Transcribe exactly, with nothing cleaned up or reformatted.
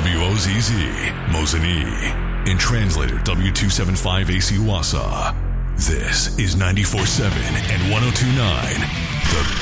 W O Z Z, Mosinee. In translator W two seventy-five A C Wassa. This is ninety-four point seven and one oh two point nine, The